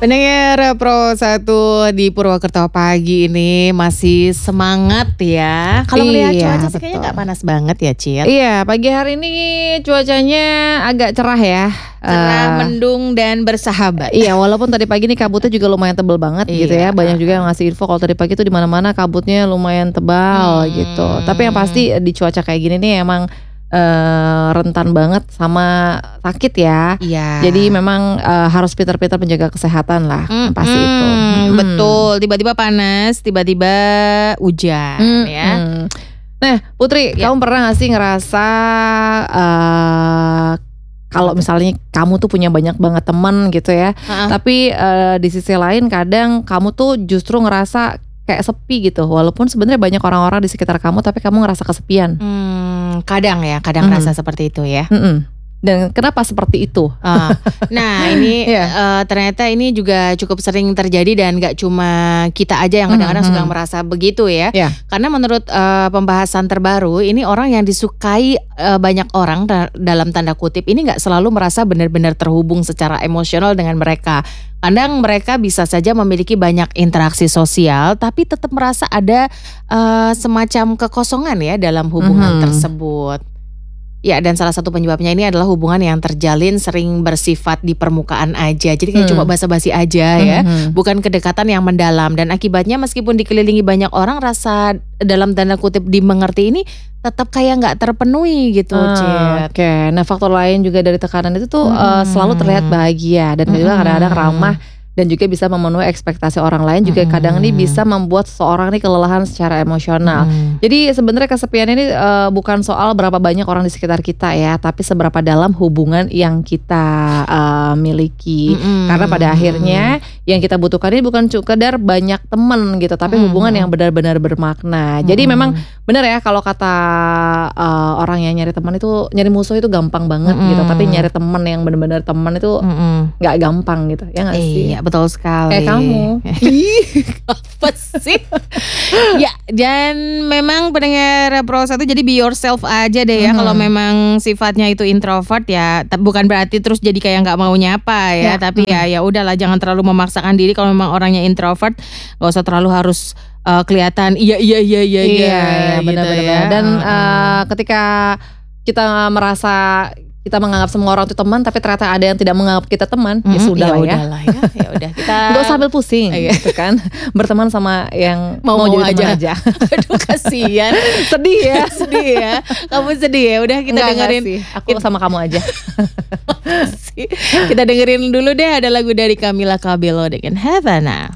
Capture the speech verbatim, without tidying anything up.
Pendengar Pro satu di Purwokerto pagi ini masih semangat ya. Kalau ngelihat Iya, cuaca sih kayaknya betul. nggak panas banget ya, Cil. Iya, pagi hari ini cuacanya agak cerah ya. Cerah, Eh, mendung dan bersahabat. Iya, walaupun tadi pagi nih kabutnya juga lumayan tebel banget gitu Iya, ya. Banyak juga uh-uh. yang ngasih info kalau tadi pagi tuh di mana-mana kabutnya lumayan tebal Hmm. gitu. Tapi yang pasti di cuaca kayak gini nih emang eh, rentan banget sama sakit ya. Iya. Jadi memang eh, harus pintar-pintar menjaga kesehatan lah, yang pasti itu. Mm-mm, Mm-mm. Betul, tiba-tiba panas, tiba-tiba hujan Mm-mm. ya. Nah, Putri, Ya. kamu pernah gak sih ngerasa eh kalau misalnya kamu tuh punya banyak banget teman gitu ya, Uh-uh. tapi eh, di sisi lain kadang kamu tuh justru ngerasa kayak sepi gitu, walaupun sebenarnya banyak orang-orang di sekitar kamu, tapi kamu ngerasa kesepian. Hmm, kadang ya, kadang Mhm. rasa seperti itu ya. Mm-mm. Dan kenapa seperti itu? Ah, nah ini Iya. eh, ternyata ini juga cukup sering terjadi dan gak cuma kita aja yang kadang-kadang Mhm. suka merasa begitu ya. Iya. Karena menurut eh, pembahasan terbaru ini orang yang disukai eh, banyak orang da- dalam tanda kutip ini gak selalu merasa benar-benar terhubung secara emosional dengan mereka. Kadang mereka bisa saja memiliki banyak interaksi sosial tapi tetap merasa ada eh, semacam kekosongan ya dalam hubungan Mhm. tersebut. Ya, dan salah satu penyebabnya ini adalah hubungan yang terjalin sering bersifat di permukaan aja. Jadi kayak Hmm. cuma basa-basi aja ya. Mhm. Bukan kedekatan yang mendalam. Dan akibatnya meskipun dikelilingi banyak orang, rasa dalam tanda kutip dimengerti ini tetap kayak gak terpenuhi gitu, Ah, Cid. Oke, nah faktor lain juga dari tekanan itu tuh eh, Mm-mm. selalu terlihat bahagia dan juga Mm-mm. kadang-kadang ramah dan juga bisa memenuhi ekspektasi orang lain, juga kadang ini Mm-mm. bisa membuat seseorang nih kelelahan secara emosional. Mm. Jadi sebenarnya kesepian ini eh, bukan soal berapa banyak orang di sekitar kita ya, tapi seberapa dalam hubungan yang kita eh, miliki. Mm-mm. Karena pada akhirnya yang kita butuhkan ini bukan sekedar banyak teman gitu, tapi Mm-mm. hubungan yang benar-benar bermakna. Jadi Mm-mm. memang benar ya kalau kata eh, orang yang nyari teman itu, nyari musuh itu gampang banget gitu, Mm-mm. tapi nyari teman yang benar-benar teman itu Mm-mm. nggak gampang gitu, ya nggak sih? Iya, betul sekali. Kayak kamu. Ih, apa sih? Ya, dan memang pendengar Pro satu jadi be yourself aja deh ya. Mhm. Kalau memang sifatnya itu introvert ya, tapi bukan berarti terus jadi kayak nggak mau nyapa ya. Ya, Tapi ya ya udahlah, jangan terlalu memaksakan diri. Kalau memang orangnya introvert, nggak usah terlalu harus uh, kelihatan iya iya iya iya Iya, iya, gitu benar-benar. ya. Dan Mm-mm. eh, ketika kita merasa kita menganggap semua orang itu teman, tapi ternyata ada yang tidak menganggap kita teman, ya Mm-mm, sudah lah ya. udahlah ya. Ya udah kita Nggak usah ambil pusing, Iya. gitu kan. Berteman sama yang mau, Mau-mau jadi teman aja. aja. Aduh, kasihan. Sedih ya. Sedih ya. Kamu sedih ya. Udah kita Enggak, dengerin. enggak sih. Aku sama kamu aja. Kita dengerin dulu deh, ada lagu dari Camila Cabello dengan Havana.